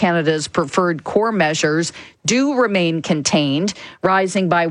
Canada's preferred core measures do remain contained, rising by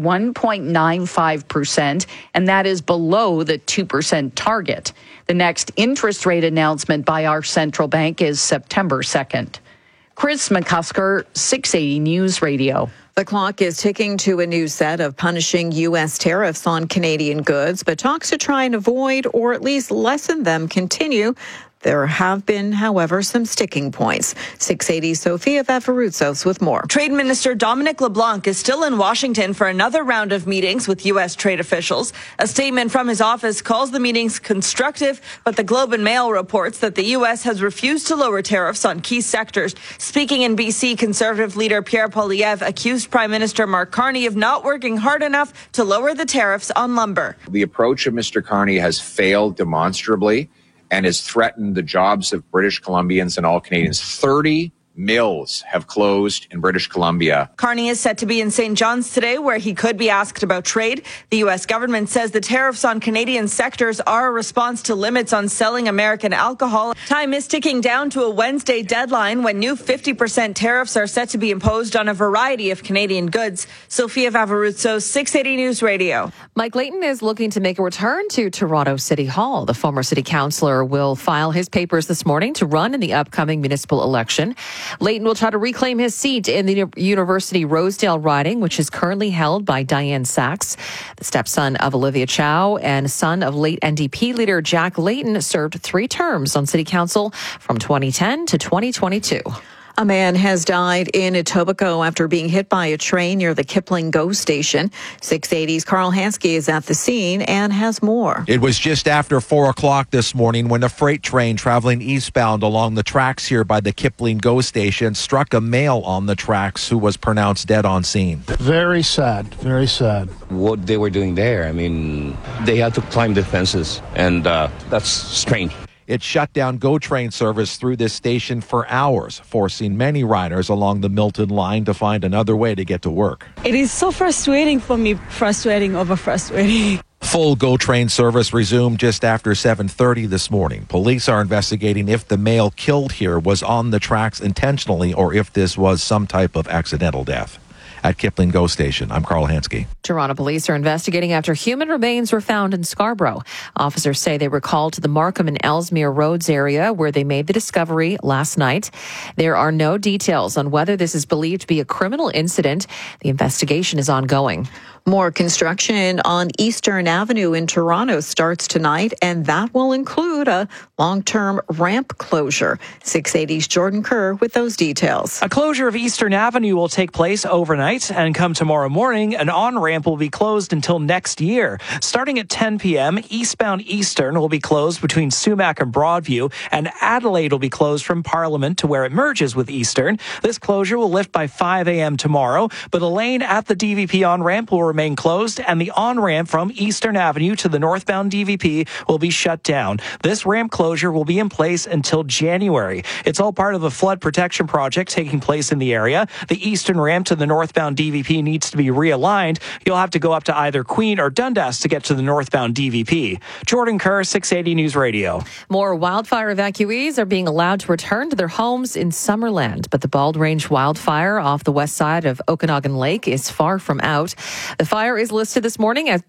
1.95%, and that is below the 2% target. The next interest rate announcement by our central bank is September 2nd. Chris McCusker, 680 News Radio. The clock is ticking to a new set of punishing U.S. tariffs on Canadian goods, but talks to try and avoid or at least lessen them continue. There have been, however, some sticking points. 680 Sofia Vavaruzos with more. Trade Minister Dominic LeBlanc is still in Washington for another round of meetings with U.S. trade officials. A statement from his office calls the meetings constructive, but the Globe and Mail reports that the U.S. has refused to lower tariffs on key sectors. Speaking in B.C., Conservative leader Pierre Poilievre accused Prime Minister Mark Carney of not working hard enough to lower the tariffs on lumber. The approach of Mr. Carney has failed demonstrably and has threatened the jobs of British Columbians and all Canadians. 30 mills have closed in British Columbia. Carney is set to be in St. John's today, where he could be asked about trade. The U.S. government says the tariffs on Canadian sectors are a response to limits on selling American alcohol. Time is ticking down to a Wednesday deadline when new 50% tariffs are set to be imposed on a variety of Canadian goods. Sofia Vavaruzzo, 680 News Radio. Mike Layton is looking to make a return to Toronto City Hall. The former city councillor will file his papers this morning to run in the upcoming municipal election. Layton will try to reclaim his seat in the University Rosedale riding, which is currently held by Diane Sachs. The stepson of Olivia Chow and son of late NDP leader Jack Layton served 3 terms on city council from 2010 to 2022. A man has died in Etobicoke after being hit by a train near the Kipling GO station. 680's Carl Hansky is at the scene and has more. It was just after 4 o'clock this morning when a freight train traveling eastbound along the tracks here by the Kipling GO station struck a male on the tracks who was pronounced dead on scene. Very sad, very sad. What they were doing there, I mean, they had to climb the fences, and that's strange. It shut down GO train service through this station for hours, forcing many riders along the Milton line to find another way to get to work. It is so frustrating for me, frustrating over frustrating. Full GO train service resumed just after 7:30 this morning. Police are investigating if the male killed here was on the tracks intentionally or if this was some type of accidental death. At Kipling GO Station, I'm Carl Hansky. Toronto police are investigating after human remains were found in Scarborough. Officers say they were called to the Markham and Ellesmere Roads area where they made the discovery last night. There are no details on whether this is believed to be a criminal incident. The investigation is ongoing. More construction on Eastern Avenue in Toronto starts tonight, and that will include a long-term ramp closure. 680's Jordan Kerr with those details. A closure of Eastern Avenue will take place overnight, and come tomorrow morning, an on-ramp will be closed until next year. Starting at 10 p.m., eastbound Eastern will be closed between Sumac and Broadview, and Adelaide will be closed from Parliament to where it merges with Eastern. This closure will lift by 5 a.m. tomorrow, but a lane at the DVP on-ramp will remain closed, and the on-ramp from Eastern Avenue to the northbound DVP will be shut down. This ramp closure will be in place until January. It's all part of a flood protection project taking place in the area. The Eastern ramp to the northbound DVP needs to be realigned. You'll have to go up to either Queen or Dundas to get to the northbound DVP. Jordan Kerr, 680 News Radio. More wildfire evacuees are being allowed to return to their homes in Summerland, but the Bald Range wildfire off the west side of Okanagan Lake is far from out. The fire is listed this morning at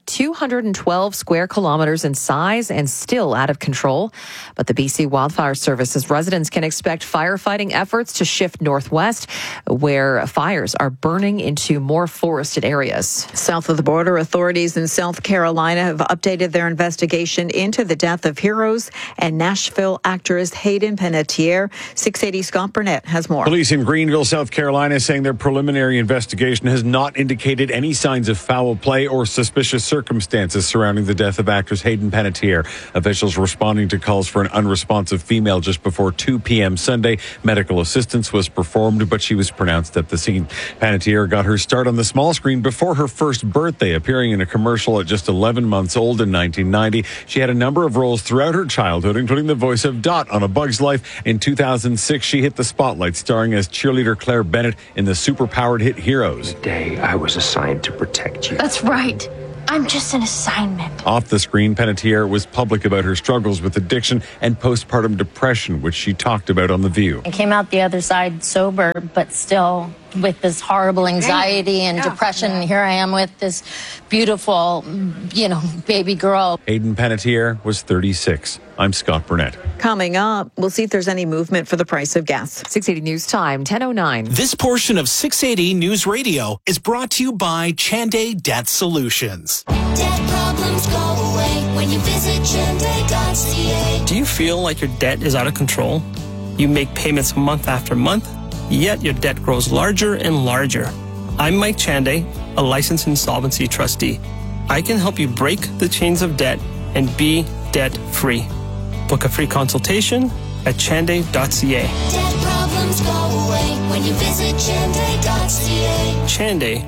212 square kilometers in size and still out of control. But the BC Wildfire Service says residents can expect firefighting efforts to shift northwest, where fires are burning into more forested areas. South of the border, authorities in South Carolina have updated their investigation into the death of Heroes and Nashville actress Hayden Panettiere. 680 Scott Burnett has more. Police in Greenville, South Carolina, saying their preliminary investigation has not indicated any signs of foul play or suspicious circumstances surrounding the death of actress Hayden Panettiere. Officials responding to calls for an unresponsive female just before 2 p.m. Sunday. Medical assistance was performed, but she was pronounced at the scene. Panettiere got her start on the small screen before her first birthday, appearing in a commercial at just 11 months old in 1990. She had a number of roles throughout her childhood, including the voice of Dot on A Bug's Life. In 2006, she hit the spotlight, starring as cheerleader Claire Bennett in the superpowered hit Heroes. The day I was assigned to protect you. That's right. I'm just an assignment. Off the screen, Panettiere was public about her struggles with addiction and postpartum depression, which she talked about on The View. I came out the other side sober, but still with this horrible anxiety and depression. And here I am with this beautiful, baby girl. Hayden Panettiere was 36. I'm Scott Burnett. Coming up, we'll see if there's any movement for the price of gas. 680 News Time, 10:09. This portion of 680 News Radio is brought to you by Chanday Debt Solutions. Debt problems go away when you visit Chanday.ca. Do you feel like your debt is out of control? You make payments month after month, yet your debt grows larger and larger. I'm Mike Chanday, a licensed insolvency trustee. I can help you break the chains of debt and be debt-free. Book a free consultation at chanday.ca. Debt problems go away when you visit Chanday.ca. Chanday,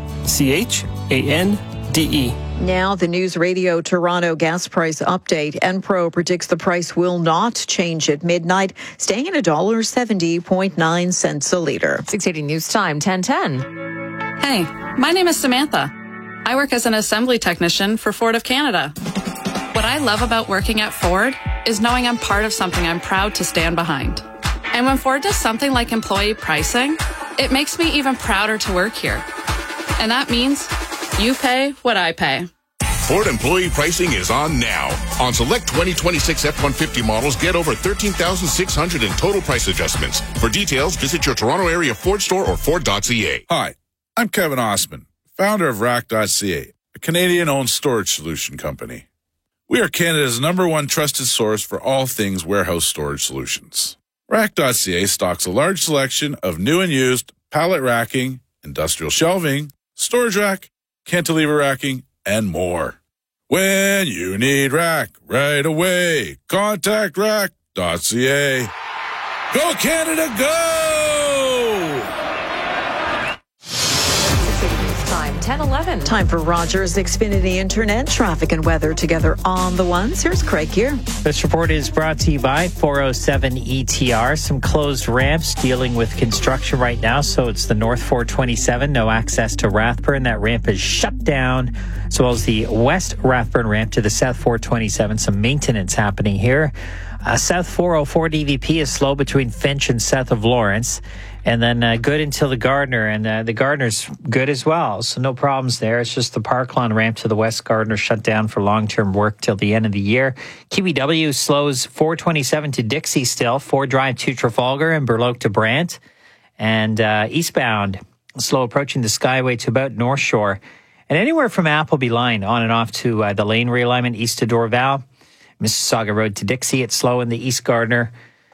C-H-A-N-D-E. Now, the News Radio Toronto gas price update. Enpro predicts the price will not change at midnight, staying at $1.70.9 a liter. 680 News Time, 10:10. Hey, my name is Samantha. I work as an assembly technician for Ford of Canada. What I love about working at Ford is knowing I'm part of something I'm proud to stand behind. And when Ford does something like employee pricing, it makes me even prouder to work here. And that means you pay what I pay. Ford employee pricing is on now. On select 2026 F-150 models, get over $13,600 in total price adjustments. For details, visit your Toronto area Ford store or Ford.ca. Hi, I'm Kevin Osman, founder of Rack.ca, a Canadian-owned storage solution company. We are Canada's #1 trusted source for all things warehouse storage solutions. Rack.ca stocks a large selection of new and used pallet racking, industrial shelving, storage rack, cantilever racking, and more. When you need rack right away, contact Rack.ca. Go Canada, go! Time 10:11. Time for Rogers Xfinity Internet traffic and weather together on the ones. Here's Craig here. This report is brought to you by 407 ETR. Some closed ramps dealing with construction right now. So it's the North 427, no access to Rathburn. That ramp is shut down, as well as the West Rathburn ramp to the South 427. Some maintenance happening here. South 404 DVP is slow between Finch and south of Lawrence. And then good until the Gardner, and the Gardner's good as well. So no problems there. It's just the Parklawn ramp to the West Gardner shut down for long-term work till the end of the year. QEW slows 427 to Dixie still, 4 Drive to Trafalgar and Burloak to Brant. And eastbound, slow approaching the Skyway to about North Shore. And anywhere from Appleby Line on and off to the lane realignment east to Dorval. Mississauga Road to Dixie, it's slow in the East Gardner.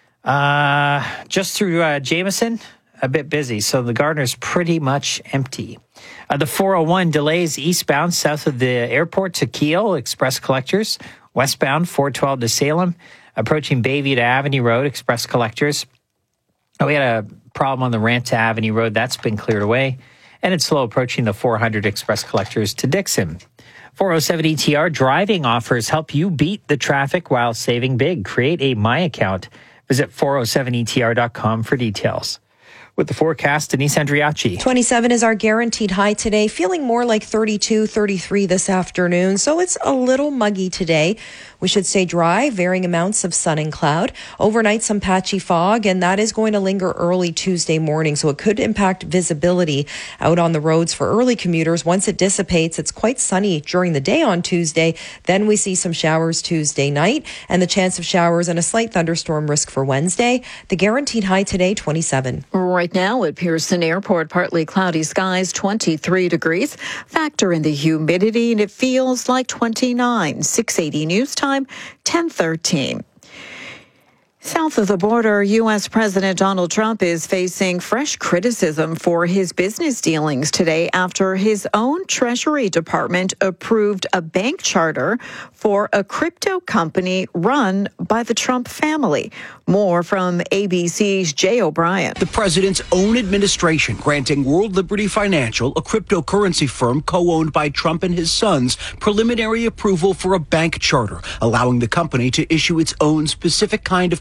Just through Jameson, a bit busy. So the Gardner's pretty much empty. The 401 delays eastbound south of the airport to Kiel, express collectors. Westbound 412 to Salem, approaching Bayview to Avenue Road, express collectors. We had a problem on the ramp to Avenue Road. That's been cleared away. And it's slow approaching the 400 express collectors to Dixon. 407 ETR driving offers help you beat the traffic while saving big. Create a My Account. Visit 407etr.com for details. With the forecast, Denise Andriachi. 27 is our guaranteed high today, feeling more like 32, 33 this afternoon. So it's a little muggy today. We should stay dry, varying amounts of sun and cloud. Overnight, some patchy fog, and that is going to linger early Tuesday morning. So it could impact visibility out on the roads for early commuters. Once it dissipates, it's quite sunny during the day on Tuesday. Then we see some showers Tuesday night and the chance of showers and a slight thunderstorm risk for Wednesday. The guaranteed high today, 27. Right now at Pearson Airport, partly cloudy skies, 23 degrees. Factor in the humidity, and it feels like 29. 680 News Time, 10:13. South of the border, U.S. President Donald Trump is facing fresh criticism for his business dealings today after his own Treasury Department approved a bank charter for a crypto company run by the Trump family. More from ABC's Jay O'Brien. The president's own administration granting World Liberty Financial, a cryptocurrency firm co-owned by Trump and his sons, preliminary approval for a bank charter, allowing the company to issue its own specific kind of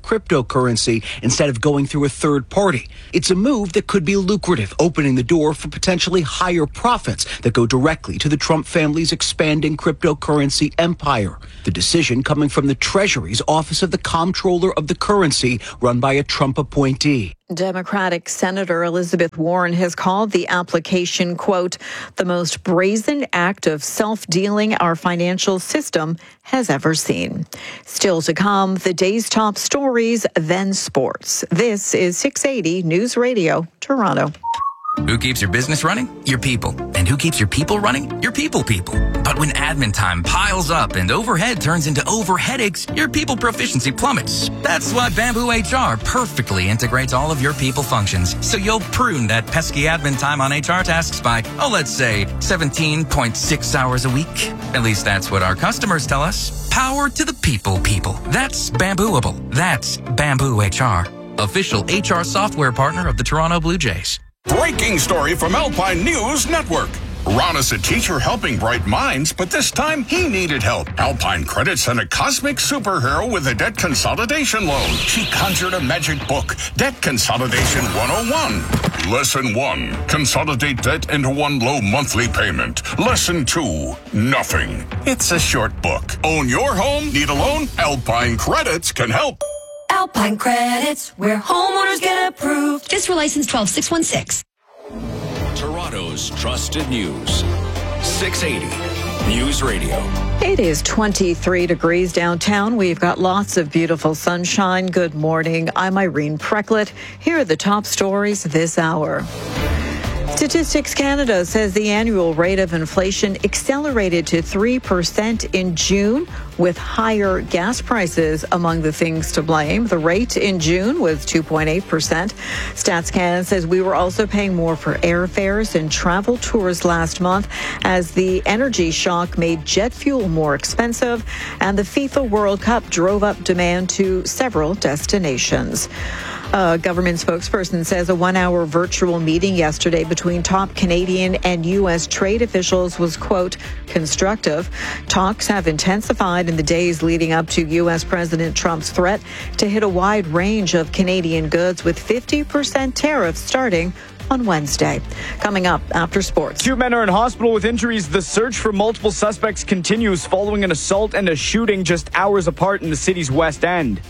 cryptocurrency instead of going through a third party. It's a move that could be lucrative, opening the door for potentially higher profits that go directly to the Trump family's expanding cryptocurrency empire. The decision coming from the Treasury's Office of the Comptroller of the Currency, run by a Trump appointee. Democratic Senator Elizabeth Warren has called the application, quote, the most brazen act of self-dealing our financial system has ever seen. Still to come, the day's top stories, then sports. This is 680 News Radio, Toronto. Who keeps your business running? Your people. And who keeps your people running? Your people. But when admin time piles up and overhead turns into overheadaches, your people proficiency plummets. That's why Bamboo HR perfectly integrates all of your people functions, so you'll prune that pesky admin time on HR tasks by, let's say, 17.6 hours a week. At least that's what our customers tell us. Power to the people. That's Bambooable. That's Bamboo HR, official HR software partner of the Toronto Blue Jays. Breaking story from Alpine News Network. Ron is a teacher helping bright minds, but this time he needed help. Alpine Credit sent a cosmic superhero with a debt consolidation loan. She conjured a magic book, Debt Consolidation 101. Lesson 1, consolidate debt into one low monthly payment. Lesson 2, nothing. It's a short book. Own your home? Need a loan? Alpine Credits can help. Alpine Credits, where homeowners get approved. Just for license 12616. Toronto's trusted news. 680 News Radio. It is 23 degrees downtown. We've got lots of beautiful sunshine. Good morning. I'm Irene Precklett. Here are the top stories this hour. Statistics Canada says the annual rate of inflation accelerated to 3% in June, with higher gas prices among the things to blame. The rate in June was 2.8%. Stats Canada says we were also paying more for airfares and travel tours last month as the energy shock made jet fuel more expensive, and the FIFA World Cup drove up demand to several destinations. A government spokesperson says a 1-hour virtual meeting yesterday between top Canadian and U.S. trade officials was, quote, constructive. Talks have intensified in the days leading up to U.S. President Trump's threat to hit a wide range of Canadian goods with 50% tariffs starting on Wednesday. Coming up after sports. 2 men are in hospital with injuries. The search for multiple suspects continues following an assault and a shooting just hours apart in the city's West End.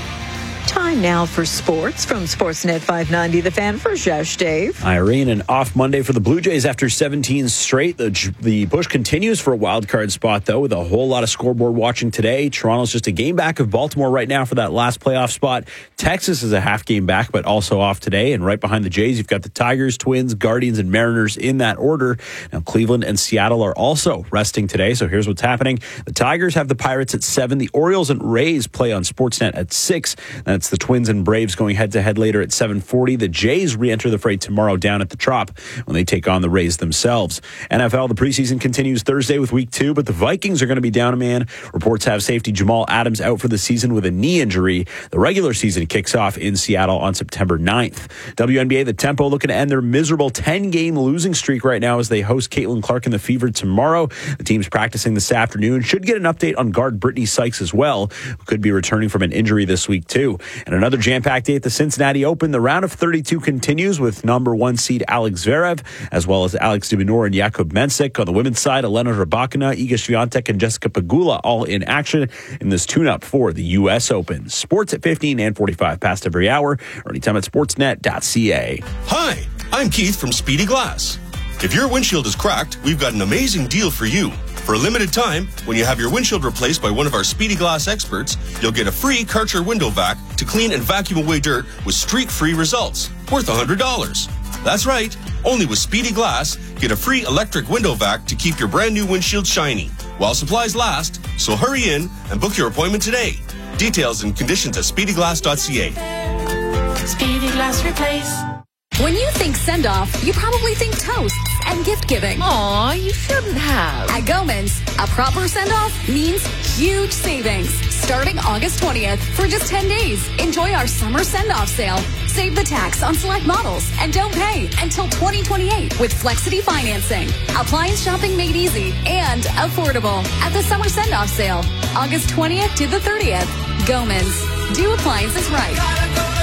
Time now for sports from Sportsnet 590, The Fan, for Jesh Dave. Irene, an off Monday for the Blue Jays after 17 straight. The push continues for a wild card spot, though, with a whole lot of scoreboard watching today. Toronto's just a game back of Baltimore right now for that last playoff spot. Texas is a half game back, but also off today. And right behind the Jays, you've got the Tigers, Twins, Guardians, and Mariners in that order. Now, Cleveland and Seattle are also resting today. So here's what's happening. The Tigers have the Pirates at 7. The Orioles and Rays play on Sportsnet at 6. That's the Twins and Braves going head-to-head later at 7:40. The Jays re-enter the fray tomorrow down at the Trop when they take on the Rays themselves. NFL, the preseason continues Thursday with Week 2, but the Vikings are going to be down a man. Reports have safety Jamal Adams out for the season with a knee injury. The regular season kicks off in Seattle on September 9th. WNBA, the Tempo looking to end their miserable 10-game losing streak right now as they host Caitlin Clark and the Fever tomorrow. The team's practicing this afternoon. Should get an update on guard Brittany Sykes as well, who could be returning from an injury this week too. And another jam-packed day at the Cincinnati Open. The round of 32 continues with number 1 seed Alex Zverev, as well as Alex de Minaur and Jakub Mensik. On the women's side, Elena Rybakina, Iga Swiatek, and Jessica Pegula all in action in this tune-up for the U.S. Open. Sports at 15 and 45 past every hour, or anytime at sportsnet.ca. Hi, I'm Keith from Speedy Glass. If your windshield is cracked, we've got an amazing deal for you. For a limited time, when you have your windshield replaced by one of our Speedy Glass experts, you'll get a free Karcher window vac to clean and vacuum away dirt with streak-free results, worth $100. That's right, only with Speedy Glass, get a free electric window vac to keep your brand new windshield shiny, while supplies last, so hurry in and book your appointment today. Details and conditions at speedyglass.ca. Speedy Glass Replace. When you think send-off, you probably think toasts and gift-giving. Aw, you shouldn't have. At Gomans, a proper send-off means huge savings. Starting August 20th, for just 10 days, enjoy our summer send-off sale. Save the tax on select models and don't pay until 2028 with Flexity financing. Appliance shopping made easy and affordable at the summer send-off sale, August 20th to the 30th. Gomans. Do appliances right.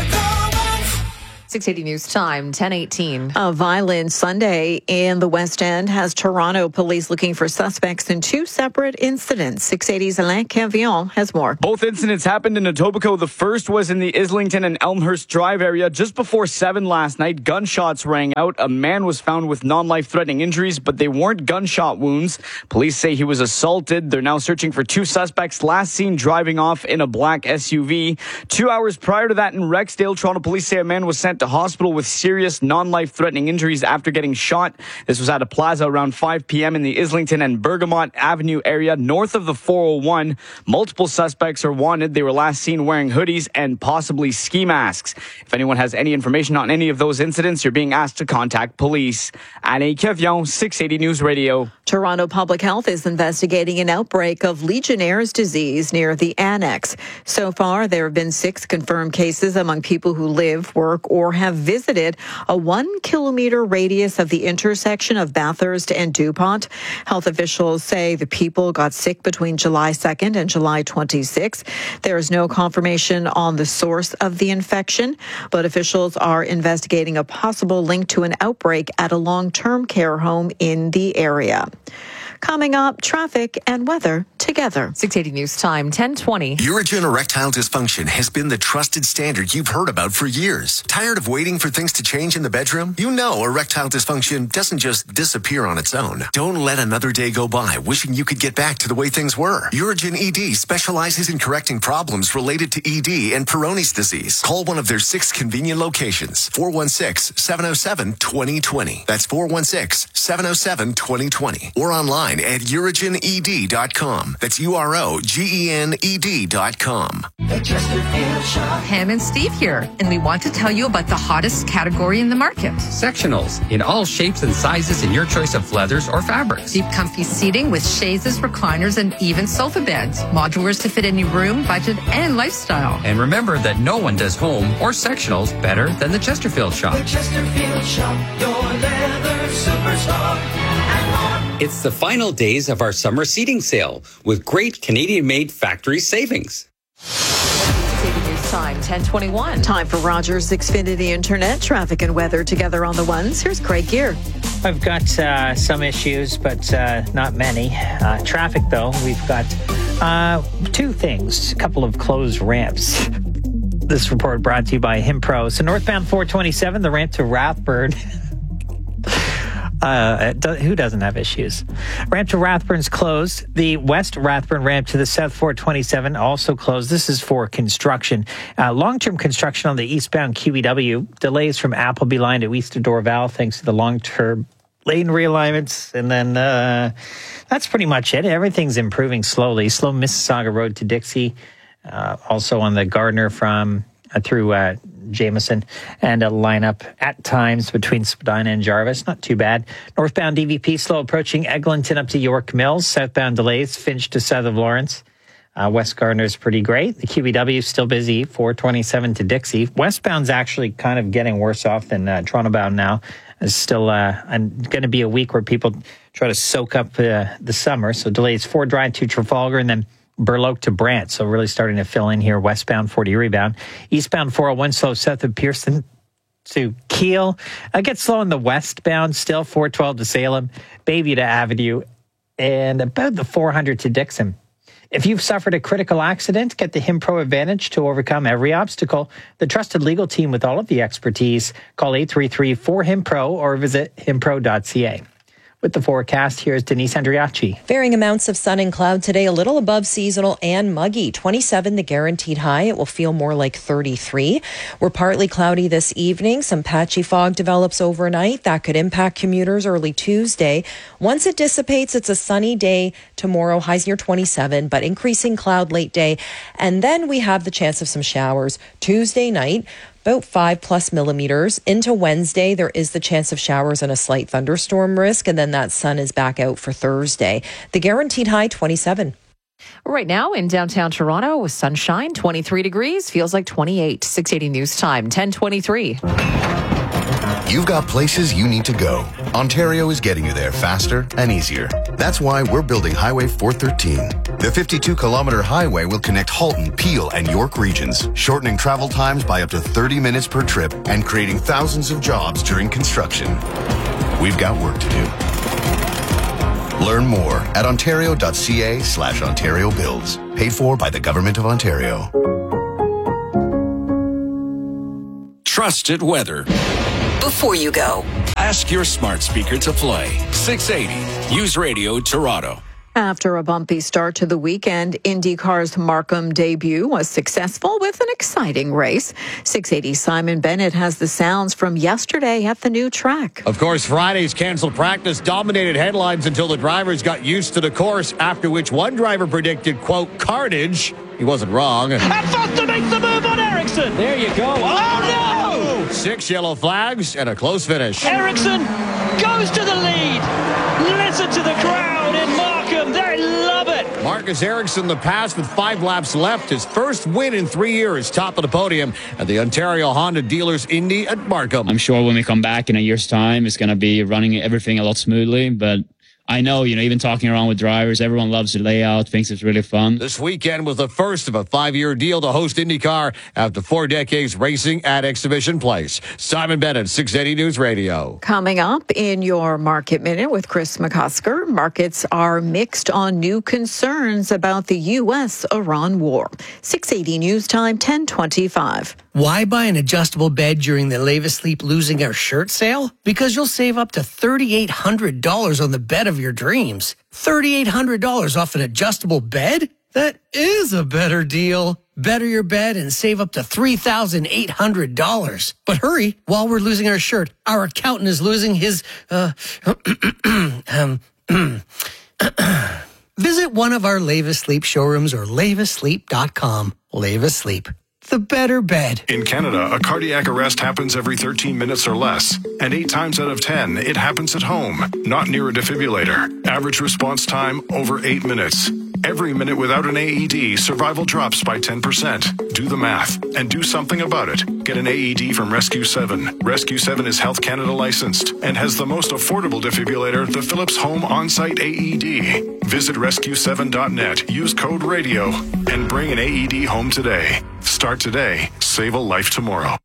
680 News Time, 10:18. A violent Sunday in the West End has Toronto police looking for suspects in two separate incidents. 680's Alain Cavillon has more. Both incidents happened in Etobicoke. The first was in the Islington and Elmhurst Drive area. Just before 7 last night, gunshots rang out. A man was found with non-life-threatening injuries, but they weren't gunshot wounds. Police say he was assaulted. They're now searching for two suspects, last seen driving off in a black SUV. 2 hours prior to that in Rexdale, Toronto police say a man was sent to hospital with serious non-life-threatening injuries after getting shot. This was at a plaza around 5 p.m. in the Islington and Bergamot Avenue area north of the 401. Multiple suspects are wanted. They were last seen wearing hoodies and possibly ski masks. If anyone has any information on any of those incidents, you're being asked to contact police. Alain Cavillon, 680 News Radio. Toronto Public Health is investigating an outbreak of Legionnaire's disease near the Annex. So far, there have been 6 confirmed cases among people who live, work, or have visited a 1 kilometer radius of the intersection of Bathurst and DuPont. Health officials say the people got sick between July 2nd and July 26th. There is no confirmation on the source of the infection, but officials are investigating a possible link to an outbreak at a long-term care home in the area. Coming up, traffic and weather together. 680 News Time, 10:20. Urigen erectile dysfunction has been the trusted standard you've heard about for years. Tired of waiting for things to change in the bedroom? You know erectile dysfunction doesn't just disappear on its own. Don't let another day go by wishing you could get back to the way things were. Urigen ED specializes in correcting problems related to ED and Peyronie's disease. Call one of their 6 convenient locations. 416-707-2020. That's 416-707-2020. Or online at urigened.com. That's UROGENED.com. Pam and Steve here, and we want to tell you about the hottest category in the market. Sectionals in all shapes and sizes in your choice of leathers or fabrics. Deep comfy seating with chaises, recliners, and even sofa beds. Modulars to fit any room, budget, and lifestyle. And remember that no one does home or sectionals better than the Chesterfield Shop. The Chesterfield Shop, your leather superstar. It's the final days of our summer seating sale with great Canadian-made factory savings. News Time, 10:21. Time for Rogers Xfinity Internet. Traffic and weather together on the ones. Here's Craig Gear. I've got some issues, but not many. Traffic, though, we've got 2 things. A couple of closed ramps. This report brought to you by Himpro. So northbound 427, the ramp to Rathburn. Who doesn't have issues? Ramp to Rathburn's closed. The West Rathburn ramp to the South 427 also closed. This is for construction. Long-term construction on the eastbound QEW. Delays from Appleby line to East of Dorval thanks to the long-term lane realignments. And then that's pretty much it. Everything's improving slowly. Slow Mississauga Road to Dixie. Also on the Gardner from through Jameson, and a lineup at times between Spadina and Jarvis. Not too bad. Northbound DVP slow approaching Eglinton up to York Mills. Southbound delays Finch to south of Lawrence. West Gardner's pretty great. The QEW still busy, 427 to Dixie. Westbound's actually kind of getting worse off than Toronto bound now. It's still going to be a week where people try to soak up the summer. So delays 4 Drive to Trafalgar, and then Burloak to Brant, so really starting to fill in here. Westbound 40 rebound. Eastbound 401 slow south of Pearson to Keele. Gets slow in the westbound still, 412 to Salem, Bayview to Avenue, and about the 400 to Dixon. If you've suffered a critical accident, get the Himpro Advantage to overcome every obstacle. The trusted legal team with all of the expertise. Call 833-4HIMPRO or visit himpro.ca. With the forecast, here's Denise Andriachi. Varying amounts of sun and cloud today, a little above seasonal and muggy. 27, the guaranteed high. It will feel more like 33. We're partly cloudy this evening. Some patchy fog develops overnight. That could impact commuters early Tuesday. Once it dissipates, it's a sunny day tomorrow. Highs near 27, but increasing cloud late day. And then we have the chance of some showers Tuesday night. About 5+ millimeters. Into Wednesday, there is the chance of showers and a slight thunderstorm risk, and then that sun is back out for Thursday. The guaranteed high, 27. Right now in downtown Toronto with sunshine, 23 degrees, feels like 28. 680 News Time, 10:23. You've got places you need to go. Ontario is getting you there faster and easier. That's why we're building Highway 413. The 52-kilometer highway will connect Halton, Peel, and York regions, shortening travel times by up to 30 minutes per trip and creating thousands of jobs during construction. We've got work to do. Learn more at ontario.ca/Ontario Builds. Paid for by the Government of Ontario. Trusted weather. Before you go, Ask your smart speaker to play 680 News Radio Toronto. After a bumpy start to the weekend, IndyCar's Markham debut was successful with an exciting race. 680 Simon Bennett has the sounds from yesterday at the new track. Of course, Friday's canceled practice dominated headlines until the drivers got used to the course, after which one driver predicted, quote, carnage. He wasn't wrong. And Foster makes the move on Ericsson. There you go. Oh, no! 6 yellow flags and a close finish. Ericsson goes to the lead. Listen to the crowd in Markham. They love it. Marcus Ericsson, the pass with 5 laps left. His first win in 3 years, top of the podium at the Ontario Honda Dealers Indy at Markham. I'm sure when we come back in a year's time, it's going to be running everything a lot smoothly, but I know, even talking around with drivers, everyone loves the layout, thinks it's really fun. This weekend was the first of a 5-year deal to host IndyCar after 4 decades racing at Exhibition Place. Simon Bennett, 680 News Radio. Coming up in your Market Minute with Chris McCusker, markets are mixed on new concerns about the U.S.-Iran war. 680 News Time, 10:25. Why buy an adjustable bed during the Leva Sleep Losing Our Shirt sale? Because you'll save up to $3,800 on the bed of your dreams. $3,800 off an adjustable bed? That is a better deal. Better your bed and save up to $3,800. But hurry, while we're losing our shirt, our accountant is losing his, Visit one of our Leva Sleep showrooms or levasleep.com. Leva Sleep. The better bed. In Canada, a cardiac arrest happens every 13 minutes or less. And 8 times out of 10, it happens at home, not near a defibrillator. Average response time, over 8 minutes. Every minute without an AED, survival drops by 10%. Do the math and do something about it. Get an AED from Rescue 7. Rescue 7 is Health Canada licensed and has the most affordable defibrillator, the Philips Home On-Site AED. Visit rescue7.net, use code RADIO, and bring an AED home today. Start today. Save a life tomorrow.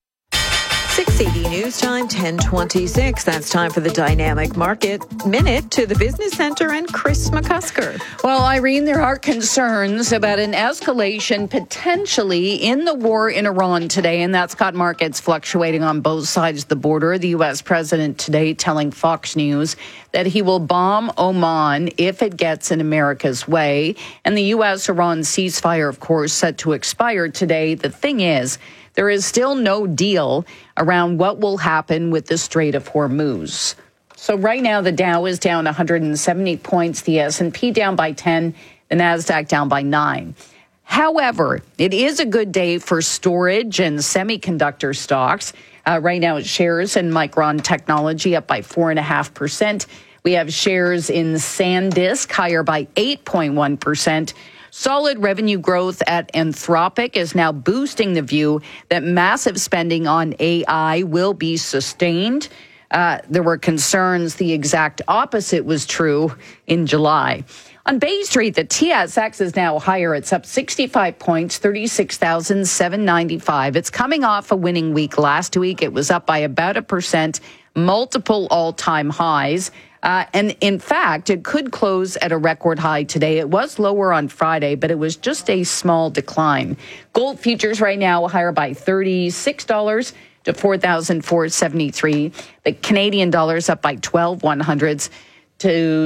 680 News Time, 10:26. That's time for the Dynamic Market Minute to the Business Center and Chris McCusker. Well, Irene, there are concerns about an escalation potentially in the war in Iran today, and that's got markets fluctuating on both sides of the border. The U.S. president today telling Fox News that he will bomb Oman if it gets in America's way. And the U.S.-Iran ceasefire, of course, set to expire today. The thing is, there is still no deal around what will happen with the Strait of Hormuz. So right now, the Dow is down 170 points, the S&P down by 10, the NASDAQ down by 9. However, it is a good day for storage and semiconductor stocks. Right now, it's shares in Micron Technology up by 4.5%. We have shares in SanDisk higher by 8.1%. Solid revenue growth at Anthropic is now boosting the view that massive spending on AI will be sustained. There were concerns the exact opposite was true in July. On Bay Street, the TSX is now higher. It's up 65 points, 36,795. It's coming off a winning week last week. It was up by about 1%, multiple all-time highs. And in fact, it could close at a record high today. It was lower on Friday, but it was just a small decline. Gold futures right now higher by $36 to $4,473. The Canadian dollar's up by 12/100ths to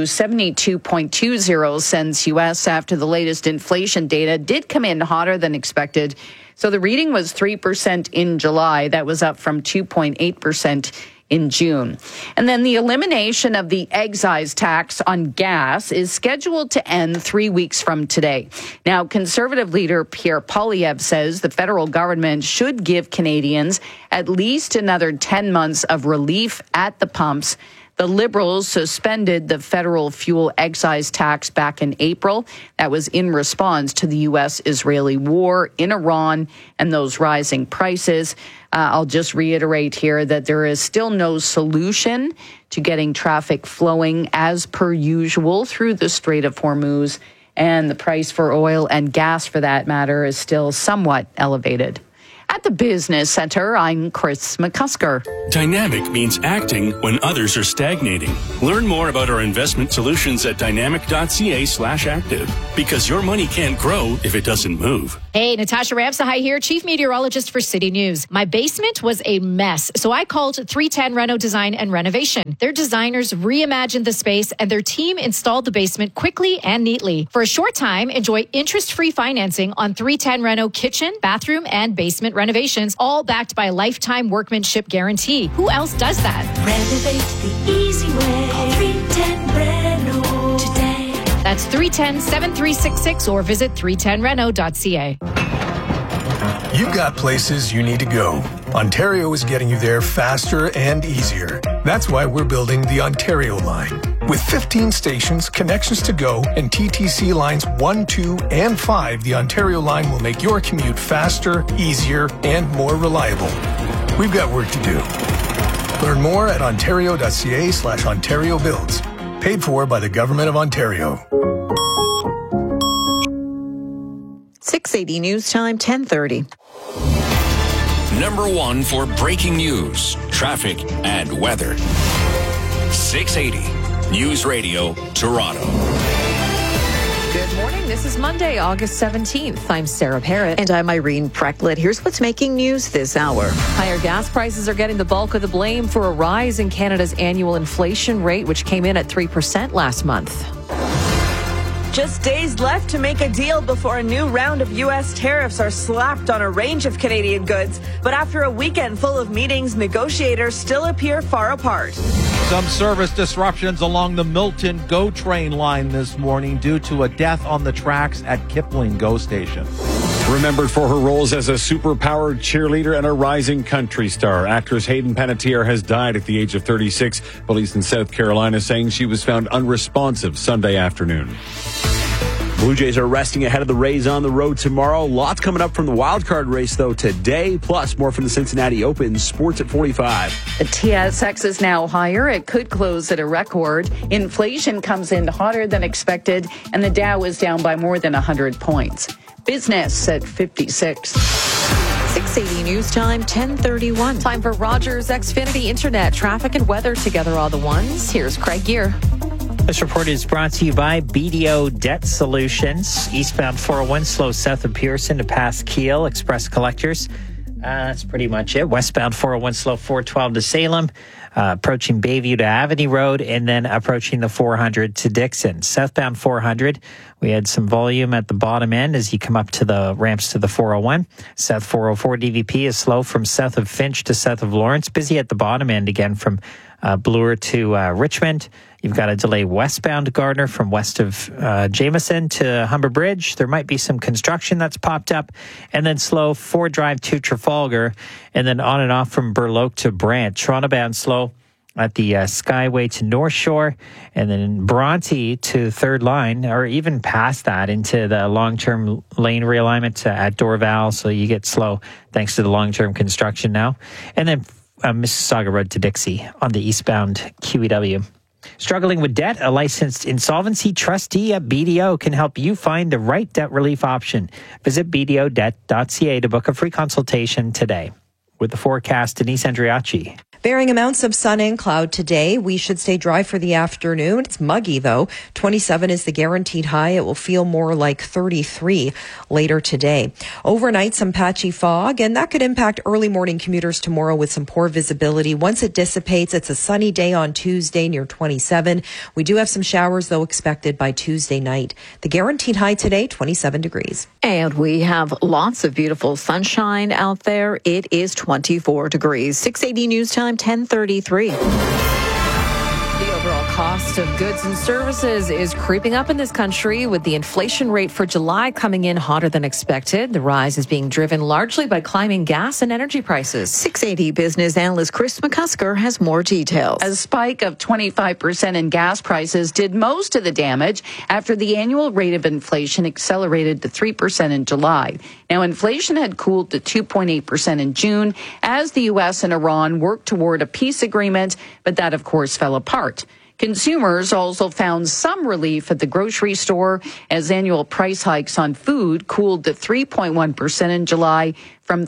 72.20 cents U.S. after the latest inflation data did come in hotter than expected. So the reading was 3% in July. That was up from 2.8% in June. And then the elimination of the excise tax on gas is scheduled to end 3 weeks from today. Now, Conservative leader Pierre Poilievre says the federal government should give Canadians at least another 10 months of relief at the pumps. The Liberals suspended the federal fuel excise tax back in April. That was in response to the U.S.-Israeli war in Iran and those rising prices. I'll just reiterate here that there is still no solution to getting traffic flowing as per usual through the Strait of Hormuz. and the price for oil and gas, for that matter, is still somewhat elevated. At the Business Center, I'm Chris McCusker. Dynamic means acting when others are stagnating. Learn more about our investment solutions at dynamic.ca/active, because your money can't grow if it doesn't move. Hey, Natasha Ramsahai here, Chief Meteorologist for City News. My basement was a mess, so I called 310 Reno Design and Renovation. Their designers reimagined the space and their team installed the basement quickly and neatly. For a short time, enjoy interest-free financing on 310 Reno kitchen, bathroom, and basement renovations, all backed by a lifetime workmanship guarantee. Who else does that? Renovate the easy way. Call 310 Reno today. That's 310-7366 or visit 310reno.ca. You've got places you need to go. Ontario is getting you there faster and easier. That's why we're building the Ontario line. With 15 stations, connections to go, and TTC lines 1, 2, and 5, the Ontario line will make your commute faster, easier, and more reliable. We've got work to do. Learn more at ontario.ca/Ontario Builds. Paid for by the Government of Ontario. 680 News Time, 10:30. Number one for breaking news, traffic, and weather. 680 News Radio, Toronto. Good morning. This is Monday, August 17th. I'm Sarah Parrott. And I'm Irene Precklett. Here's what's making news this hour. Higher gas prices are getting the bulk of the blame for a rise in Canada's annual inflation rate, which came in at 3% last month. Just days left to make a deal before a new round of U.S. tariffs are slapped on a range of Canadian goods. But after a weekend full of meetings, negotiators still appear far apart. Some service disruptions along the Milton GO train line this morning due to a death on the tracks at Kipling GO station. Remembered for her roles as a superpowered cheerleader and a rising country star, actress Hayden Panettiere has died at the age of 36. Police in South Carolina saying she was found unresponsive Sunday afternoon. Blue Jays are resting ahead of the Rays on the road tomorrow. Lots coming up from the wild card race, though, today. Plus, more from the Cincinnati Open. Sports at 45. The TSX is now higher. It could close at a record. Inflation comes in hotter than expected, and the Dow is down by more than 100 points. Business at 56. 680 News Time, 10:31. Time for Rogers Xfinity Internet. Traffic and weather together all the ones. Here's Craig Gear. This report is brought to you by BDO Debt Solutions. Eastbound 401 slow south of Pearson to pass Kiel Express Collectors. That's pretty much it. Westbound 401 slow 412 to Salem, approaching Bayview to Avenue Road, and then approaching the 400 to Dixon. Southbound 400, we had some volume at the bottom end as you come up to the ramps to the 401. South 404 DVP is slow from south of Finch to south of Lawrence. Busy at the bottom end again from Bloor to Richmond. You've got a delay westbound Gardner from west of Jameson to Humber Bridge. There might be some construction that's popped up. And then slow Ford Drive to Trafalgar. And then on and off from Burloak to Brant. Toronto bound slow at the Skyway to North Shore. And then Bronte to Third Line, or even past that into the long-term lane realignment at Dorval. So you get slow thanks to the long-term construction now. And then Mississauga Road to Dixie on the eastbound QEW. Struggling with debt? A licensed insolvency trustee at BDO can help you find the right debt relief option. Visit bdodebt.ca to book a free consultation today. With the forecast, Denise Andriacci. Varying amounts of sun and cloud today. We should stay dry for the afternoon. It's muggy, though. 27 is the guaranteed high. It will feel more like 33 later today. Overnight, some patchy fog, and that could impact early morning commuters tomorrow with some poor visibility. Once it dissipates, it's a sunny day on Tuesday near 27. We do have some showers, though, expected by Tuesday night. The guaranteed high today, 27 degrees. And we have lots of beautiful sunshine out there. It is 24 degrees. 680 News Time, 10:33. The overall cost of goods and services is creeping up in this country, with the inflation rate for July coming in hotter than expected. The rise is being driven largely by climbing gas and energy prices. 680 business analyst Chris McCusker has more details. A spike of 25% in gas prices did most of the damage after the annual rate of inflation accelerated to 3% in July. Now, inflation had cooled to 2.8% in June as the U.S. and Iran worked toward a peace agreement, but that, of course, fell apart. Consumers also found some relief at the grocery store as annual price hikes on food cooled to 3.1% in July from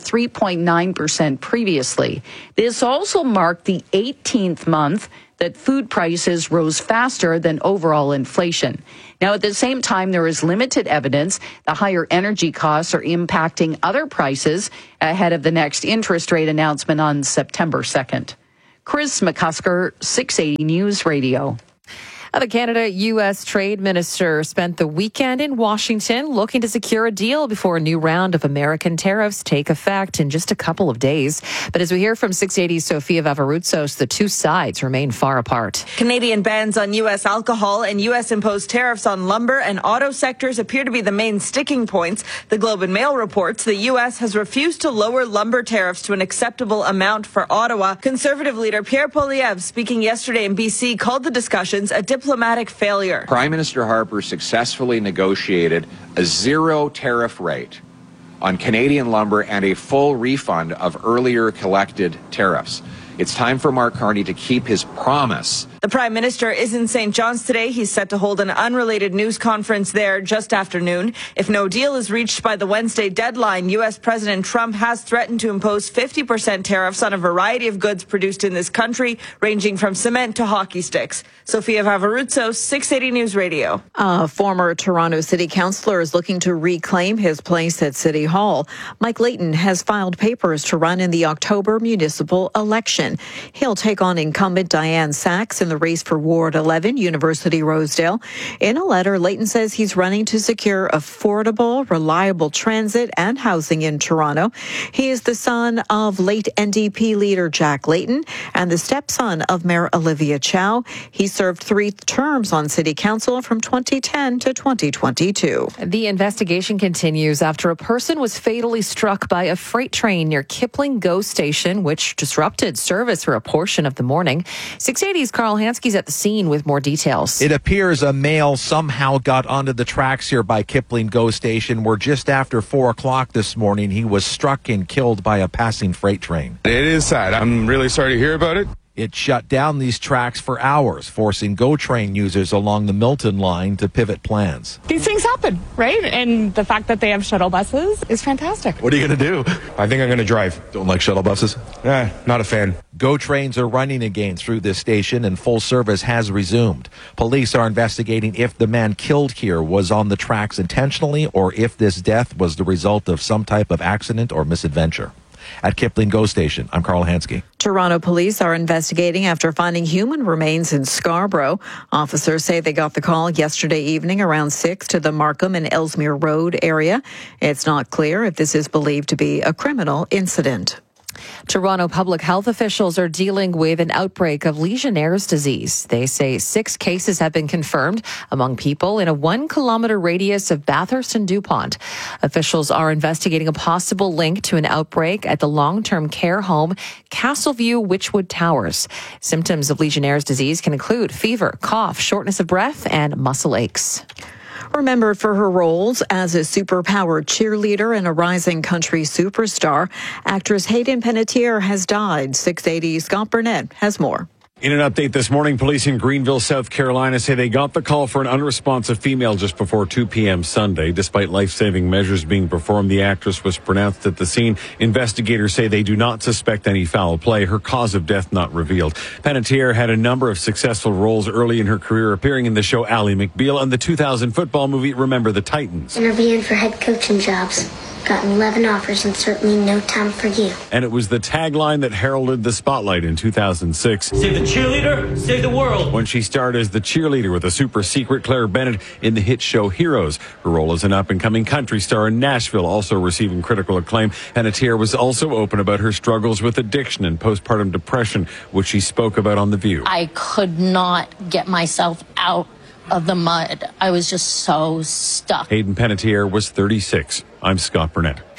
3.9% previously. This also marked the 18th month that food prices rose faster than overall inflation. Now, at the same time, there is limited evidence the higher energy costs are impacting other prices ahead of the next interest rate announcement on September 2nd. Chris McCusker, 680 News Radio. The Canada-U.S. Trade Minister spent the weekend in Washington looking to secure a deal before a new round of American tariffs take effect in just a couple of days. But as we hear from 680's Sofia Vavaroutsos, the two sides remain far apart. Canadian bans on U.S. alcohol and U.S. imposed tariffs on lumber and auto sectors appear to be the main sticking points. The Globe and Mail reports the U.S. has refused to lower lumber tariffs to an acceptable amount for Ottawa. Conservative leader Pierre Poilievre, speaking yesterday in B.C., called the discussions a diplomatic failure. Prime Minister Harper successfully negotiated a zero tariff rate on Canadian lumber and a full refund of earlier collected tariffs. It's time for Mark Carney to keep his promise. The Prime Minister is in St. John's today. He's set to hold an unrelated news conference there just after noon. If no deal is reached by the Wednesday deadline, U.S. President Trump has threatened to impose 50% tariffs on a variety of goods produced in this country, ranging from cement to hockey sticks. Sofia Vavaroutsos, 680 News Radio. Former Toronto City Councillor is looking to reclaim his place at City Hall. Mike Layton has filed papers to run in the October municipal election. He'll take on incumbent Diane Sachs in the race for Ward 11, University Rosedale. In a letter, Layton says he's running to secure affordable, reliable transit and housing in Toronto. He is the son of late NDP leader Jack Layton and the stepson of Mayor Olivia Chow. He served 3 terms on City Council from 2010 to 2022. The investigation continues after a person was fatally struck by a freight train near Kipling GO Station, which disrupted service for a portion of the morning. 680's Carl Hansky's at the scene with more details. It appears a male somehow got onto the tracks here by Kipling GO Station, where just after 4 o'clock this morning, he was struck and killed by a passing freight train. It is sad. I'm really sorry to hear about it. It shut down these tracks for hours, forcing GO train users along the Milton line to pivot plans. These things happen, right? And the fact that they have shuttle buses is fantastic. What are you going to do? I think I'm going to drive. Don't like shuttle buses? Not a fan. GO trains are running again through this station and full service has resumed. Police are investigating if the man killed here was on the tracks intentionally or if this death was the result of some type of accident or misadventure. At Kipling GO Station, I'm Carl Hansky. Toronto police are investigating after finding human remains in Scarborough. Officers say they got the call yesterday evening around 6 to the Markham and Ellesmere Road area. It's not clear if this is believed to be a criminal incident. Toronto public health officials are dealing with an outbreak of Legionnaire's disease. They say 6 cases have been confirmed among people in a 1-kilometer radius of Bathurst and DuPont. Officials are investigating a possible link to an outbreak at the long-term care home Castleview Witchwood Towers. Symptoms of Legionnaire's disease can include fever, cough, shortness of breath, and muscle aches. Remembered for her roles as a superpowered cheerleader and a rising country superstar, actress Hayden Panettiere has died. 680's Scott Burnett has more. In an update this morning, police in Greenville, South Carolina say they got the call for an unresponsive female just before 2 p.m. Sunday. Despite life-saving measures being performed, the actress was pronounced at the scene. Investigators say they do not suspect any foul play. Her cause of death not revealed. Panettiere had a number of successful roles early in her career, appearing in the show Ally McBeal and the 2000 football movie Remember the Titans. Interviewing for head coaching jobs. Gotten 11 offers and certainly no time for you. And it was the tagline that heralded the spotlight in 2006. Save the cheerleader, save the world. When she starred as the cheerleader with a super secret Claire Bennett in the hit show Heroes. Her role as an up-and-coming country star in Nashville, also receiving critical acclaim. Panettiere was also open about her struggles with addiction and postpartum depression, which she spoke about on The View. I could not get myself out of the mud. I was just so stuck. Hayden Panettiere was 36. I'm Scott Burnett.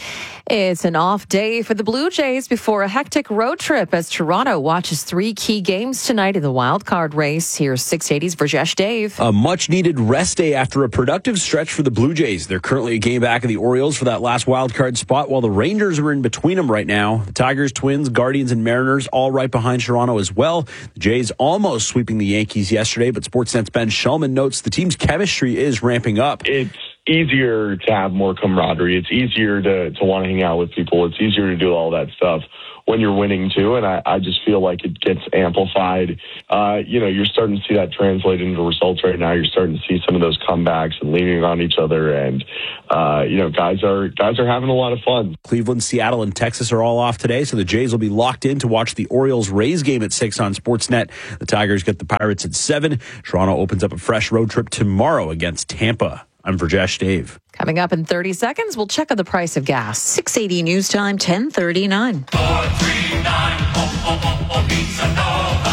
It's an off day for the Blue Jays before a hectic road trip as Toronto watches 3 key games tonight in the wild card race. Here's 680's Virjesh Dave. A much-needed rest day after a productive stretch for the Blue Jays. They're currently a game back of the Orioles for that last wild card spot, while the Rangers are in between them right now. The Tigers, Twins, Guardians, and Mariners all right behind Toronto as well. The Jays almost sweeping the Yankees yesterday, but Sportsnet's Ben Shulman notes the team's chemistry is ramping up. It's easier to have more camaraderie. It's easier to want to hang out with people. It's easier to do all that stuff when you're winning too. And I just feel like it gets amplified. You're starting to see that translate into results right now. You're starting to see some of those comebacks and leaning on each other. And, guys are having a lot of fun. Cleveland, Seattle, and Texas are all off today. So the Jays will be locked in to watch the Orioles-Rays game at 6 on Sportsnet. The Tigers get the Pirates at 7. Toronto opens up a fresh road trip tomorrow against Tampa. I'm Virjesh Dave. Coming up in 30 seconds, we'll check on the price of gas. 680 News Time, 10:39. 439 Pizza Nova.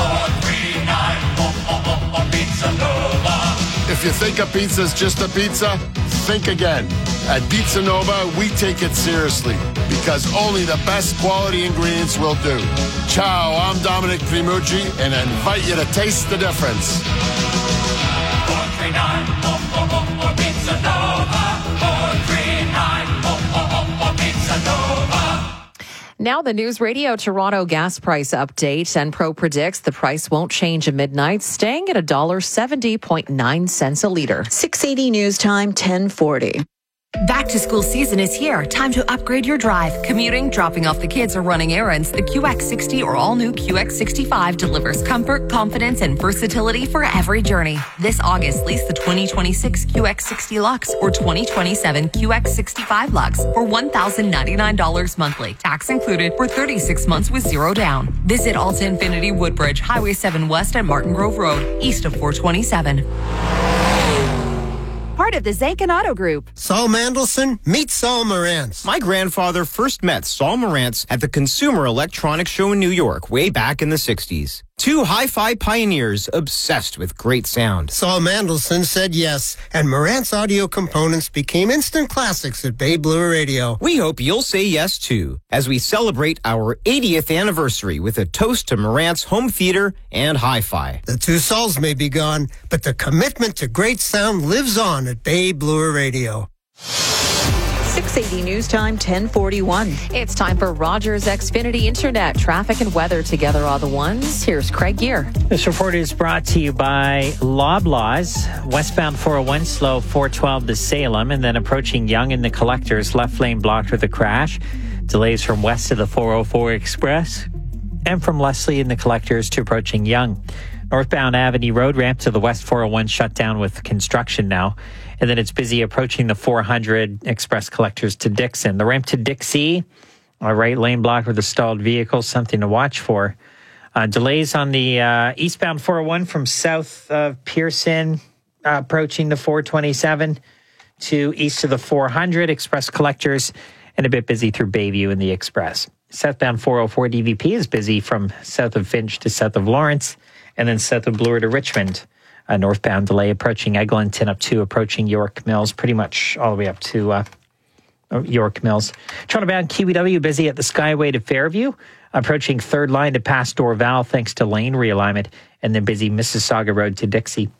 439 Pizza Nova. If you think a pizza's just a pizza, think again. At Pizza Nova, we take it seriously because only the best quality ingredients will do. Ciao, I'm Dominic Primucci, and I invite you to taste the difference. 439 Pizza Nova. 439 Pizza Nova. Now the News Radio Toronto gas price update. Enpro predicts the price won't change at midnight, staying at $1.70.9 a litre. 680 News Time, 10:40. Back to school season is here. Time to upgrade your drive. Commuting, dropping off the kids, or running errands. The QX60 or all-new QX65 delivers comfort, confidence, and versatility for every journey. This August, lease the 2026 QX60 Lux or 2027 QX65 Lux for $1,099 monthly. Tax included for 36 months with zero down. Visit Alta Infinity Woodbridge, Highway 7 West at Martin Grove Road, east of 427. Part of the Zankin Auto Group. Saul Mandelson, meet Saul Marantz. My grandfather first met Saul Marantz at the Consumer Electronics Show in New York way back in the 60s. 2 hi-fi pioneers obsessed with great sound. Saul Mandelson said yes, and Marantz audio components became instant classics at Bay Blue Radio. We hope you'll say yes too, as we celebrate our 80th anniversary with a toast to Marantz home theater and hi-fi. The 2 Sauls may be gone, but the commitment to great sound lives on at Bay Blue Radio. 680 News Time, 10:41. It's time for Rogers Xfinity Internet. Traffic and weather together are the ones. Here's Craig Gear. This report is brought to you by Loblaws. Westbound 401 slow 412 to Salem, and then approaching Yonge in the Collectors. Left lane blocked with a crash. Delays from west to the 404 Express, and from Leslie in the Collectors to approaching Yonge. Northbound Avenue Road ramp to the West 401 shut down with construction now. And then it's busy approaching the 400 Express Collectors to Dixon. The ramp to Dixie, right lane blocked with a stalled vehicle, something to watch for. Delays on the eastbound 401 from south of Pearson, approaching the 427 to east of the 400 Express Collectors, and a bit busy through Bayview in the Express. Southbound 404 DVP is busy from south of Finch to south of Lawrence, and then south of Bloor to Richmond. A northbound delay approaching Eglinton up to approaching York Mills, pretty much all the way up to York Mills. Toronto-bound QEW busy at the Skyway to Fairview, approaching third line to past Dorval thanks to lane realignment, and then busy Mississauga Road to Dixie.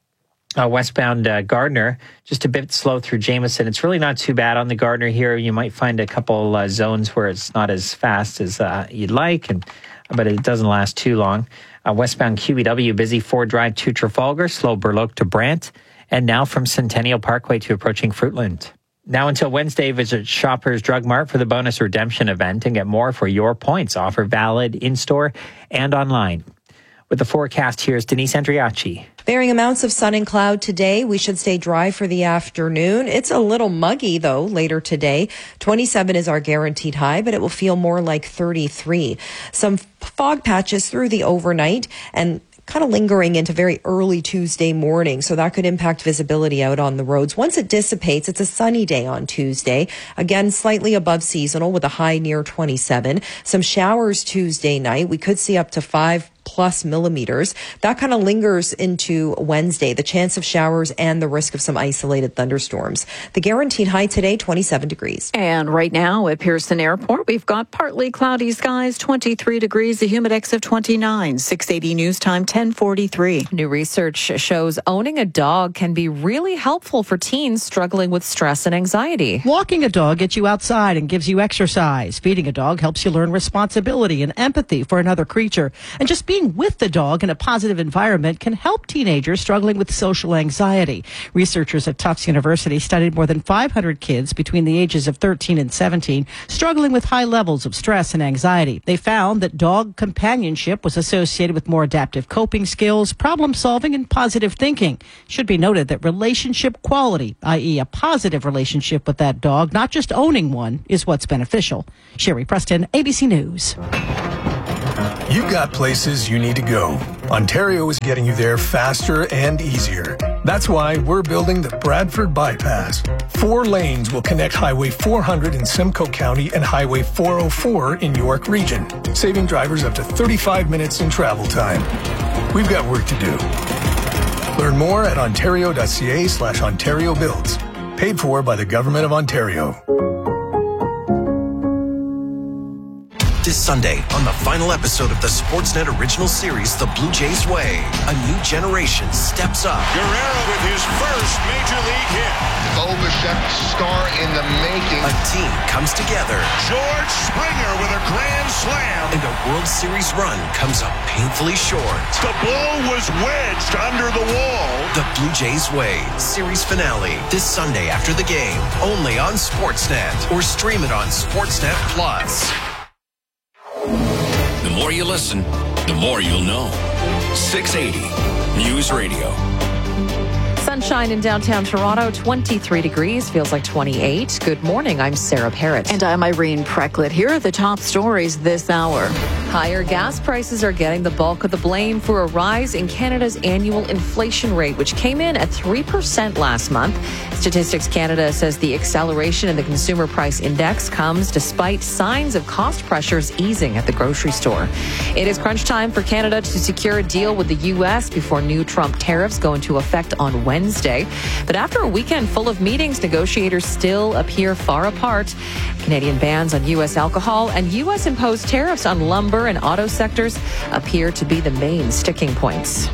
Westbound Gardner, just a bit slow through Jameson. It's really not too bad on the Gardner here. You might find a couple zones where it's not as fast as you'd like, but it doesn't last too long. Westbound QEW busy Ford Drive to Trafalgar, slow Burloak to Brant, and now from Centennial Parkway to approaching Fruitland. Now until Wednesday, visit Shoppers Drug Mart for the bonus redemption event and get more for your points. Offer valid in-store and online. With the forecast, here's Denise Andriachi. Varying amounts of sun and cloud today. We should stay dry for the afternoon. It's a little muggy, though, later today. 27 is our guaranteed high, but it will feel more like 33. Some fog patches through the overnight and kind of lingering into very early Tuesday morning. So that could impact visibility out on the roads. Once it dissipates, it's a sunny day on Tuesday. Again, slightly above seasonal with a high near 27. Some showers Tuesday night. We could see up to 5 plus millimeters. That kind of lingers into Wednesday, the chance of showers and the risk of some isolated thunderstorms. The guaranteed high today, 27 degrees. And right now at Pearson Airport, we've got partly cloudy skies, 23 degrees, the humidex of 29, 680 news time, 10:43. New research shows owning a dog can be really helpful for teens struggling with stress and anxiety. Walking a dog gets you outside and gives you exercise. Feeding a dog helps you learn responsibility and empathy for another creature. And just being with the dog in a positive environment can help teenagers struggling with social anxiety. Researchers at Tufts University studied more than 500 kids between the ages of 13 and 17 struggling with high levels of stress and anxiety. They found that dog companionship was associated with more adaptive coping skills, problem solving, and positive thinking. It should be noted that relationship quality, i.e. a positive relationship with that dog, not just owning one, is what's beneficial. Sherry Preston, ABC News. You've got places you need to go. Ontario is getting you there faster and easier. That's why we're building the Bradford Bypass. 4 lanes will connect Highway 400 in Simcoe County and Highway 404 in York Region, saving drivers up to 35 minutes in travel time. We've got work to do. Learn more at ontario.ca/Ontario Builds. Paid for by the Government of Ontario. This Sunday on the final episode of the Sportsnet original series, The Blue Jays Way, a new generation steps up. Guerrero with his first major league hit. Bo Bichette, star in the making. A team comes together. George Springer with a grand slam. And a World Series run comes up painfully short. The ball was wedged under the wall. The Blue Jays Way series finale this Sunday after the game, only on Sportsnet, or stream it on Sportsnet Plus. The more you listen, the more you'll know. 680 News Radio. Sunshine in downtown Toronto, 23 degrees, feels like 28. Good morning, I'm Sarah Parrott. And I'm Irene Precklett. Here are the top stories this hour. Higher gas prices are getting the bulk of the blame for a rise in Canada's annual inflation rate, which came in at 3% last month. Statistics Canada says the acceleration in the consumer price index comes despite signs of cost pressures easing at the grocery store. It is crunch time for Canada to secure a deal with the U.S. before new Trump tariffs go into effect on Wednesday. But after a weekend full of meetings, negotiators still appear far apart. Canadian bans on U.S. alcohol and U.S. imposed tariffs on lumber and auto sectors appear to be the main sticking points.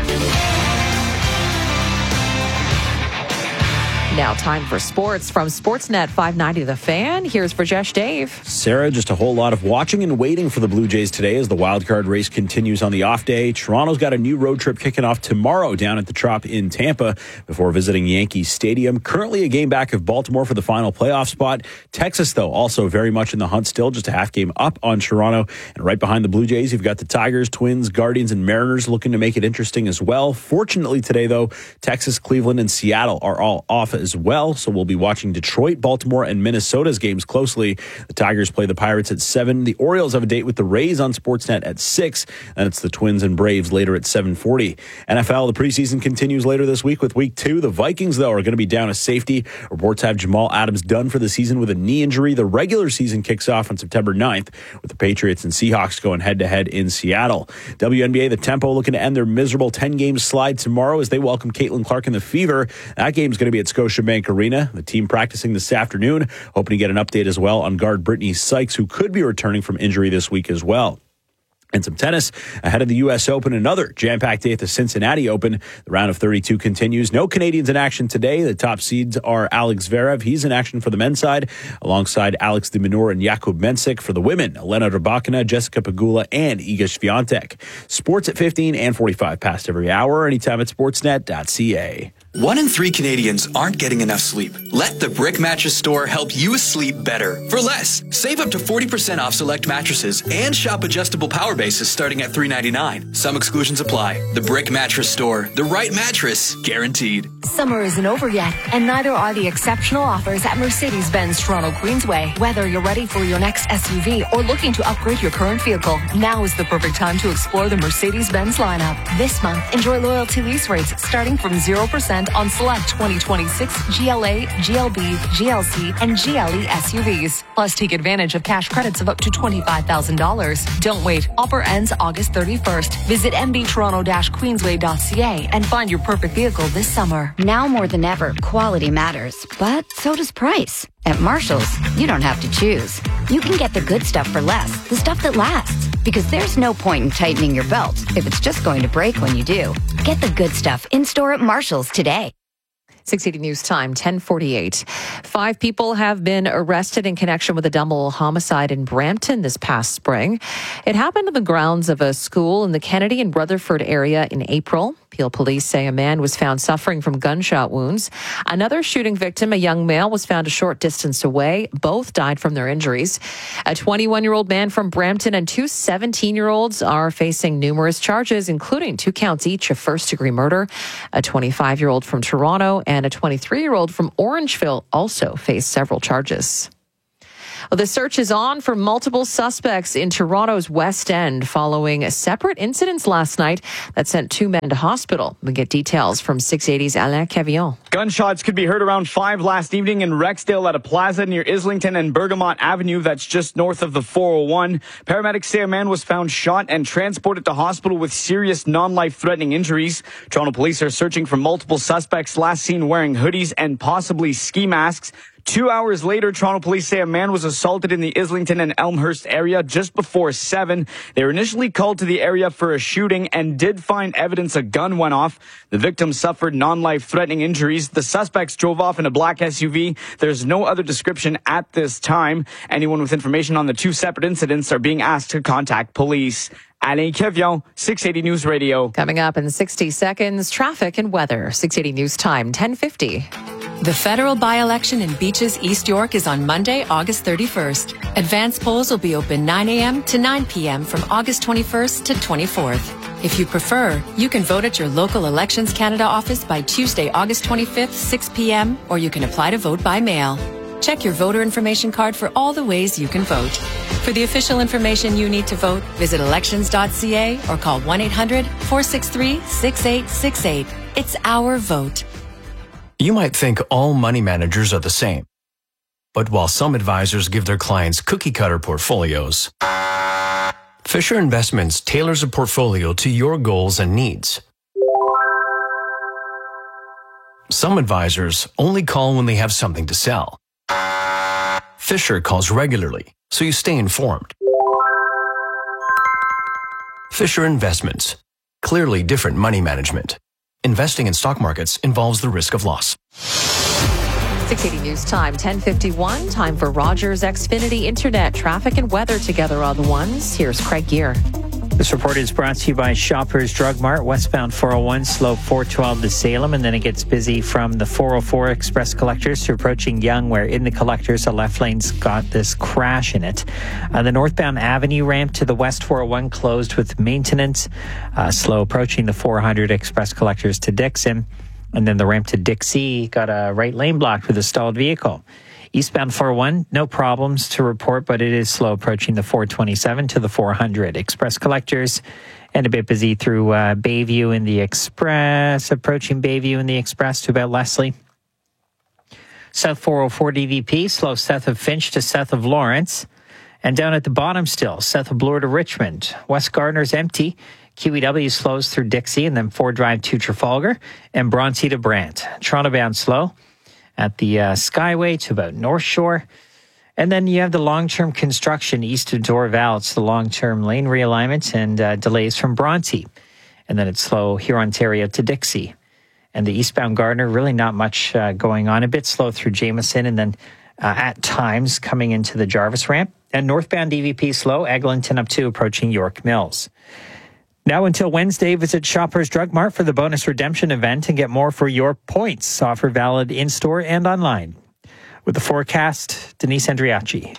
Now time for sports from Sportsnet 590 The Fan. Here's Rajesh Dave. Sarah, just a whole lot of watching and waiting for the Blue Jays today as the wildcard race continues on the off day. Toronto's got a new road trip kicking off tomorrow down at the Trop in Tampa before visiting Yankee Stadium. Currently a game back of Baltimore for the final playoff spot. Texas, though, also very much in the hunt still, just a half game up on Toronto. And right behind the Blue Jays, you've got the Tigers, Twins, Guardians, and Mariners looking to make it interesting as well. Fortunately today, though, Texas, Cleveland, and Seattle are all off as well, so we'll be watching Detroit, Baltimore, and Minnesota's games closely. The Tigers play the Pirates at 7. The Orioles have a date with the Rays on Sportsnet at 6, and it's the Twins and Braves later at 7:40. NFL, the preseason continues later this week with Week 2. The Vikings, though, are going to be down a safety. Reports have Jamal Adams done for the season with a knee injury. The regular season kicks off on September 9th with the Patriots and Seahawks going head-to-head in Seattle. WNBA, the Tempo looking to end their miserable 10-game slide tomorrow as they welcome Caitlin Clark and the Fever. That game's going to be at Scotiabank Arena. The team practicing this afternoon, hoping to get an update as well on guard Brittany Sykes, who could be returning from injury this week as well. And some tennis ahead of the U.S. Open. Another jam-packed day at the Cincinnati Open. The round of 32 continues. No Canadians in action today. The top seeds are Alex Zverev. He's in action for the men's side, alongside Alex de Minaur and Jakub Mensik. For the women, Elena Rybakina, Jessica Pegula, and Iga Swiatek. Sports at 15 and 45 past every hour. Anytime at sportsnet.ca. 1 in 3 Canadians aren't getting enough sleep. Let the Brick Mattress Store help you sleep better for less. Save up to 40% off select mattresses and shop adjustable power bases starting at $3.99. Some exclusions apply. The Brick Mattress Store. The right mattress guaranteed. Summer isn't over yet, and neither are the exceptional offers at Mercedes-Benz Toronto Queensway. Whether you're ready for your next SUV or looking to upgrade your current vehicle, now is the perfect time to explore the Mercedes-Benz lineup. This month, enjoy loyalty lease rates starting from 0% 20% on select 2026 GLA, GLB, GLC, and GLE SUVs. Plus, take advantage of cash credits of up to $25,000. Don't wait. Offer ends August 31st. Visit mbtoronto-queensway.ca and find your perfect vehicle this summer. Now more than ever, quality matters, but so does price. At Marshall's, you don't have to choose. You can get the good stuff for less, the stuff that lasts. Because there's no point in tightening your belt if it's just going to break when you do. Get the good stuff in-store at Marshall's today. 680 News Time, 10:48. 5 people have been arrested in connection with a double homicide in Brampton this past spring. It happened on the grounds of a school in the Kennedy and Rutherford area in April. Peel police say a man was found suffering from gunshot wounds. Another shooting victim, a young male, was found a short distance away. Both died from their injuries. A 21-year-old man from Brampton and 2 17-year-olds are facing numerous charges, including 2 counts each of first-degree murder. A 25-year-old from Toronto and a 23-year-old from Orangeville also face several charges. Well, the search is on for multiple suspects in Toronto's West End following separate incidents last night that sent 2 men to hospital. We get details from 680's Alain Cavillon. Gunshots could be heard around 5 last evening in Rexdale at a plaza near Islington and Bergamot Avenue that's just north of the 401. Paramedics say a man was found shot and transported to hospital with serious non-life-threatening injuries. Toronto police are searching for multiple suspects last seen wearing hoodies and possibly ski masks. 2 hours later, Toronto police say a man was assaulted in the Islington and Elmhurst area just before 7. They were initially called to the area for a shooting and did find evidence a gun went off. The victim suffered non-life-threatening injuries. The suspects drove off in a black SUV. There's no other description at this time. Anyone with information on the 2 separate incidents are being asked to contact police. Alain Cavillon, 680 News Radio. Coming up in 60 seconds, traffic and weather. 680 News Time, 10:50. The federal by-election in Beaches, East York is on Monday, August 31st. Advance polls will be open 9 a.m. to 9 p.m. from August 21st to 24th. If you prefer, you can vote at your local Elections Canada office by Tuesday, August 25th, 6 p.m., or you can apply to vote by mail. Check your voter information card for all the ways you can vote. For the official information you need to vote, visit elections.ca or call 1-800-463-6868. It's our vote. You might think all money managers are the same. But while some advisors give their clients cookie-cutter portfolios, Fisher Investments tailors a portfolio to your goals and needs. Some advisors only call when they have something to sell. Fisher calls regularly, so you stay informed. Fisher Investments. Clearly different money management. Investing in stock markets involves the risk of loss. 680 News Time, 10:51. Time for Rogers Xfinity Internet. Traffic and weather together on the ones. Here's Craig Gear. This report is brought to you by Shoppers Drug Mart, westbound 401, slope 412 to Salem, and then it gets busy from the 404 Express Collectors to approaching Yonge, where in the Collectors, a left lane's got this crash in it. The northbound Avenue ramp to the West 401 closed with maintenance, slow approaching the 400 Express Collectors to Dixon, and then the ramp to Dixie got a right lane blocked with a stalled vehicle. Eastbound 401, no problems to report, but it is slow approaching the 427 to the 400 Express Collectors, and a bit busy through Bayview in the Express, approaching Bayview in the Express to about Leslie. South 404 DVP, slow south of Finch to south of Lawrence, and down at the bottom still, south of Bloor to Richmond. West Gardner's empty. QEW slows through Dixie, and then Ford Drive to Trafalgar, and Bronte to Brant. Toronto bound slow at the Skyway to about North Shore. And then you have the long-term construction east of Dorval. It's the long-term lane realignment and delays from Bronte. And then it's slow here, Ontario to Dixie. And the eastbound Gardner, really not much going on. A bit slow through Jameson, and then at times coming into the Jarvis ramp. And northbound DVP slow, Eglinton up to approaching York Mills. Now until Wednesday, visit Shoppers Drug Mart for the bonus redemption event and get more for your points. Offer valid in-store and online. With the forecast, Denise Andriachi.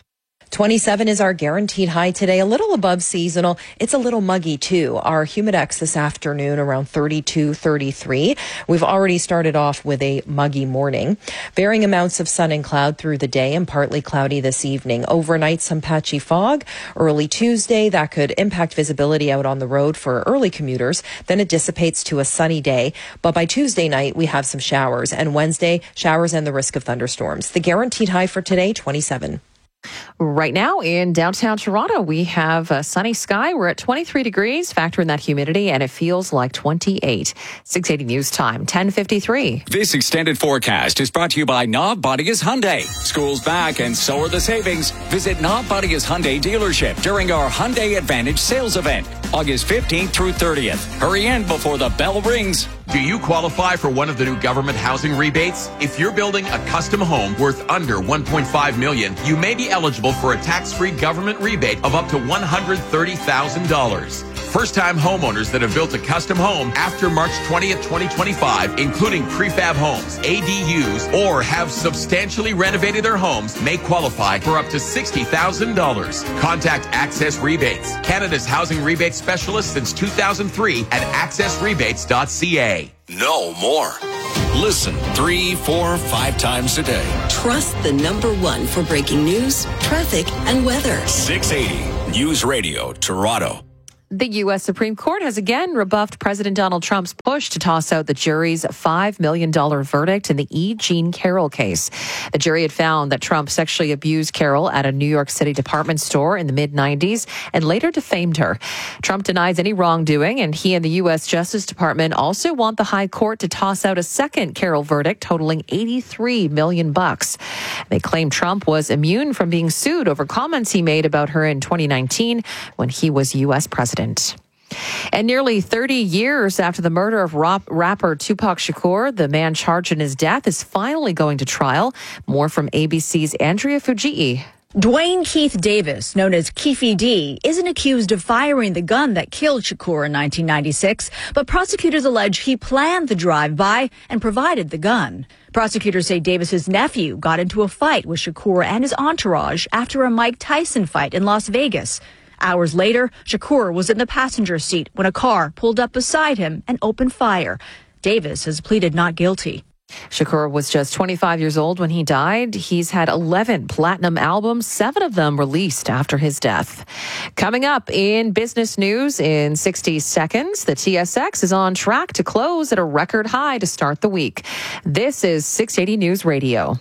27 is our guaranteed high today, a little above seasonal. It's a little muggy too. Our humidex this afternoon around 32, 33. We've already started off with a muggy morning. Varying amounts of sun and cloud through the day and partly cloudy this evening. Overnight, some patchy fog. Early Tuesday, that could impact visibility out on the road for early commuters. Then it dissipates to a sunny day. But by Tuesday night, we have some showers. And Wednesday, showers and the risk of thunderstorms. The guaranteed high for today, 27. Right now in downtown Toronto, we have a sunny sky. We're at 23 degrees. Factor in that humidity, and it feels like 28. 680 News Time, 10:53. This extended forecast is brought to you by Knob Bodia's Hyundai. School's back, and so are the savings. Visit Knob Bodia's Hyundai dealership during our Hyundai Advantage sales event, August 15th through 30th. Hurry in before the bell rings. Do you qualify for one of the new government housing rebates? If you're building a custom home worth under $1.5 million, you may be eligible for a tax-free government rebate of up to $130,000. First-time homeowners that have built a custom home after March 20th, 2025, including prefab homes, ADUs, or have substantially renovated their homes, may qualify for up to $60,000. Contact Access Rebates, Canada's housing rebate specialist since 2003 at accessrebates.ca. Know more. Listen 3, 4, 5 times a day. Trust the number one for breaking news, traffic, and weather. 680 News Radio, Toronto. The U.S. Supreme Court has again rebuffed President Donald Trump's push to toss out the jury's $5 million verdict in the E. Jean Carroll case. The jury had found that Trump sexually abused Carroll at a New York City department store in the mid-90s and later defamed her. Trump denies any wrongdoing, and he and the U.S. Justice Department also want the High Court to toss out a second Carroll verdict totaling $83 million. They claim Trump was immune from being sued over comments he made about her in 2019 when he was U.S. president. And nearly 30 years after the murder of rapper Tupac Shakur, the man charged in his death is finally going to trial. More from ABC's Andrea Fujii. Dwayne Keith Davis, known as Keefy D, isn't accused of firing the gun that killed Shakur in 1996, but prosecutors allege he planned the drive-by and provided the gun. Prosecutors say Davis's nephew got into a fight with Shakur and his entourage after a Mike Tyson fight in Las Vegas. Hours later, Shakur was in the passenger seat when a car pulled up beside him and opened fire. Davis has pleaded not guilty. Shakur was just 25 years old when he died. He's had 11 platinum albums, 7 of them released after his death. Coming up in business news in 60 seconds, the TSX is on track to close at a record high to start the week. This is 680 News Radio.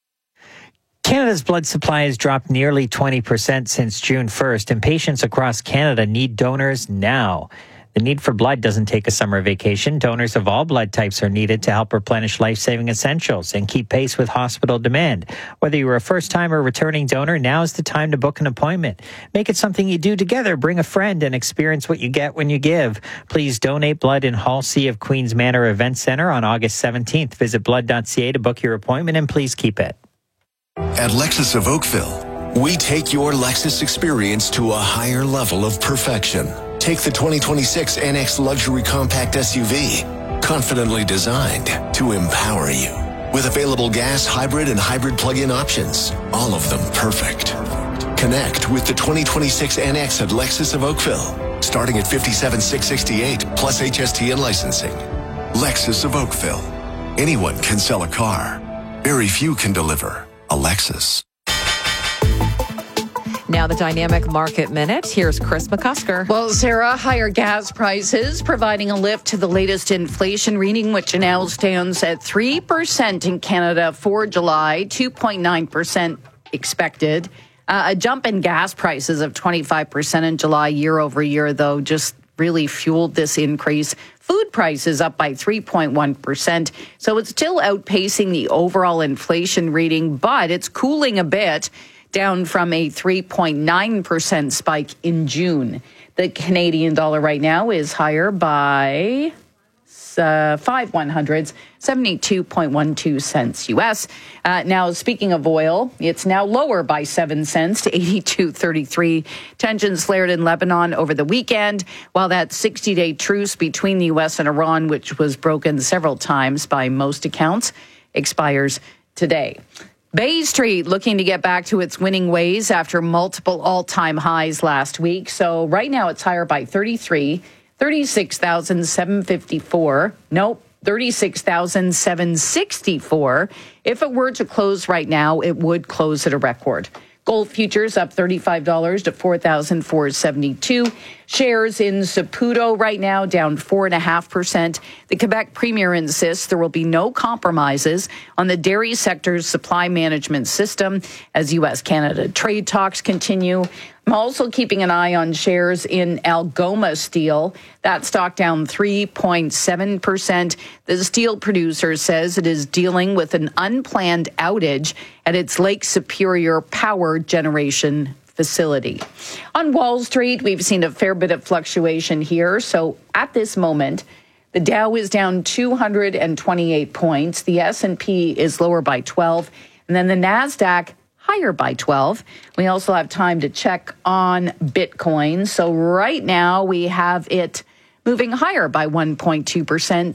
Canada's blood supply has dropped nearly 20% since June 1st, and patients across Canada need donors now. The need for blood doesn't take a summer vacation. Donors of all blood types are needed to help replenish life-saving essentials and keep pace with hospital demand. Whether you're a first-time or returning donor, now is the time to book an appointment. Make it something you do together. Bring a friend and experience what you get when you give. Please donate blood in Hall C of Queen's Manor Event Center on August 17th. Visit blood.ca to book your appointment, and please keep it. At Lexus of Oakville, we take your Lexus experience to a higher level of perfection. Take the 2026 NX Luxury Compact SUV, confidently designed to empower you. With available gas, hybrid, and hybrid plug-in options, all of them perfect. Connect with the 2026 NX at Lexus of Oakville, starting at $57,668 plus HST and licensing. Lexus of Oakville. Anyone can sell a car. Very few can deliver a Lexus. Now the Dynamic Market Minute. Here's Chris McCusker. Well, Sarah, higher gas prices providing a lift to the latest inflation reading, which now stands at 3% in Canada for July, 2.9% expected. A jump in gas prices of 25% in July year over year, though, just really fueled this increase. Food prices up by 3.1%. So it's still outpacing the overall inflation reading, but it's cooling a bit, down from a 3.9% spike in June. The Canadian dollar right now is higher by 5/100, 72.12 cents U.S. Now, speaking of oil, it's now lower by 7 cents to 82.33. Tensions flared in Lebanon over the weekend, while that 60-day truce between the U.S. and Iran, which was broken several times by most accounts, expires today. Bay Street looking to get back to its winning ways after multiple all-time highs last week. So right now it's higher by 33, 36,754. Nope, 36,764. If it were to close right now, it would close at a record. Gold futures up $35 to $4,472. Shares in Saputo right now down 4.5%. The Quebec Premier insists there will be no compromises on the dairy sector's supply management system as U.S.-Canada trade talks continue. I'm also keeping an eye on shares in Algoma Steel. That stock down 3.7%. The steel producer says it is dealing with an unplanned outage at its Lake Superior power generation facility. On Wall Street, we've seen a fair bit of fluctuation here. So at this moment, the Dow is down 228 points. The S&P is lower by 12. And then the NASDAQ higher by 12. We also have time to check on Bitcoin. So right now we have it moving higher by 1.2%,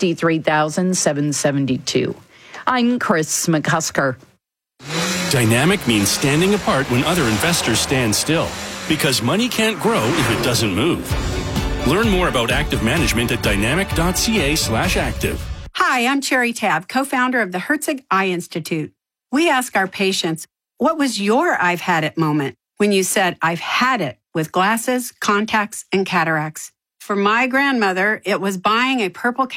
63,772. I'm Chris McCusker. Dynamic means standing apart when other investors stand still, because money can't grow if it doesn't move. Learn more about active management at dynamic.ca/active. Hi, I'm Cherry Tabb, co-founder of the Herzig Eye Institute. We ask our patients, what was your I've had it moment when you said, I've had it with glasses, contacts, and cataracts? For my grandmother, it was buying a purple